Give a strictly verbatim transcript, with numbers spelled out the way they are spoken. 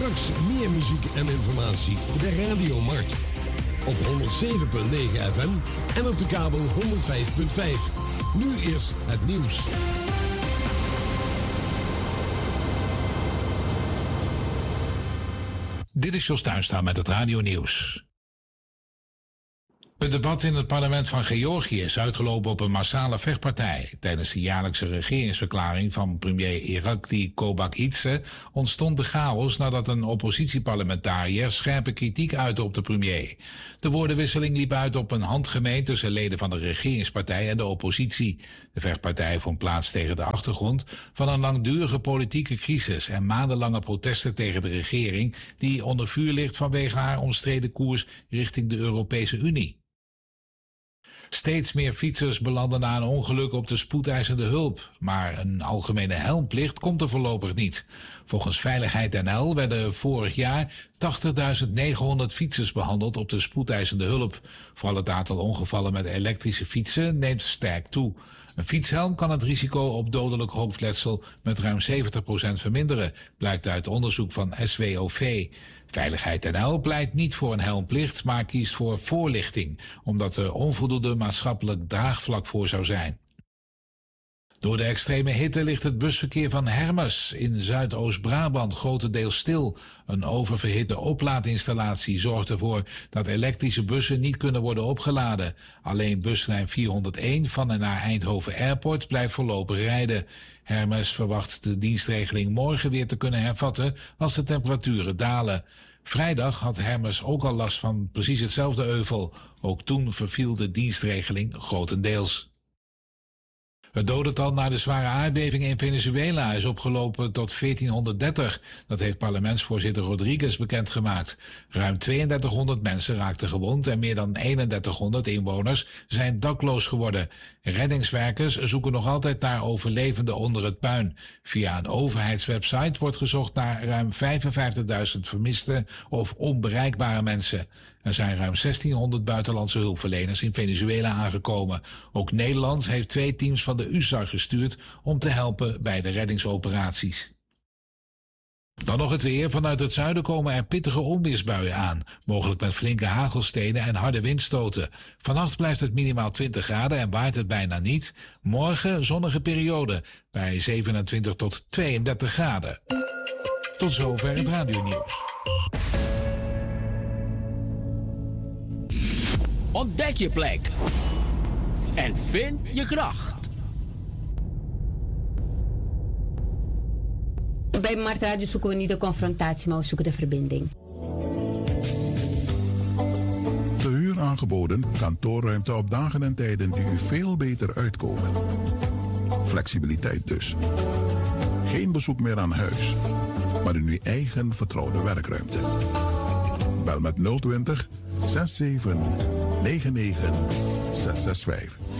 Straks meer muziek en informatie bij Radio Markt. Op honderdzeven komma negen F M en op de kabel honderdvijf komma vijf. Nu eerst het nieuws. Dit is Jos Tuinstra met het Radio Nieuws. Het debat in het parlement van Georgië is uitgelopen op een massale vechtpartij. Tijdens de jaarlijkse regeringsverklaring van premier Irakli Kobakidze ontstond de chaos nadat een oppositieparlementariër scherpe kritiek uitte op de premier. De woordenwisseling liep uit op een handgemeen tussen leden van de regeringspartij en de oppositie. De vechtpartij vond plaats tegen de achtergrond van een langdurige politieke crisis en maandenlange protesten tegen de regering die onder vuur ligt vanwege haar omstreden koers richting de Europese Unie. Steeds meer fietsers belanden na een ongeluk op de spoedeisende hulp, maar een algemene helmplicht komt er voorlopig niet. Volgens Veiligheid N L werden vorig jaar tachtigduizend negenhonderd fietsers behandeld op de spoedeisende hulp. Vooral het aantal ongevallen met elektrische fietsen neemt sterk toe. Een fietshelm kan het risico op dodelijk hoofdletsel met ruim zeventig procent verminderen, blijkt uit onderzoek van S W O V. Veiligheid N L pleit niet voor een helmplicht, maar kiest voor voorlichting, omdat er onvoldoende maatschappelijk draagvlak voor zou zijn. Door de extreme hitte ligt het busverkeer van Hermes in Zuidoost-Brabant grotendeels stil. Een oververhitte oplaadinstallatie zorgt ervoor dat elektrische bussen niet kunnen worden opgeladen. Alleen buslijn vierhonderdéén van en naar Eindhoven Airport blijft voorlopig rijden. Hermes verwacht de dienstregeling morgen weer te kunnen hervatten als de temperaturen dalen. Vrijdag had Hermes ook al last van precies hetzelfde euvel. Ook toen verviel de dienstregeling grotendeels. Het dodental na de zware aardbeving in Venezuela is opgelopen tot veertienhonderddertig. Dat heeft parlementsvoorzitter Rodriguez bekendgemaakt. Ruim tweeëndertighonderd mensen raakten gewond en meer dan eenendertighonderd inwoners zijn dakloos geworden. Reddingswerkers zoeken nog altijd naar overlevenden onder het puin. Via een overheidswebsite wordt gezocht naar ruim vijfenvijftigduizend vermiste of onbereikbare mensen. Er zijn ruim zestienhonderd buitenlandse hulpverleners in Venezuela aangekomen. Ook Nederland heeft twee teams van de U S A R gestuurd om te helpen bij de reddingsoperaties. Dan nog het weer. Vanuit het zuiden komen er pittige onweersbuien aan. Mogelijk met flinke hagelstenen en harde windstoten. Vannacht blijft het minimaal twintig graden en waait het bijna niet. Morgen zonnige periode bij zevenentwintig tot tweeëndertig graden. Tot zover het radionieuws. Ontdek je plek. En vind je kracht. Bij Mart Radio zoeken we niet de confrontatie, maar we zoeken de verbinding. De huur aangeboden kantoorruimte op dagen en tijden die u veel beter uitkomen. Flexibiliteit dus. Geen bezoek meer aan huis, maar in uw eigen vertrouwde werkruimte. Bel met nul twintig, zesenzestig, negenennegentig, zes zes vijf.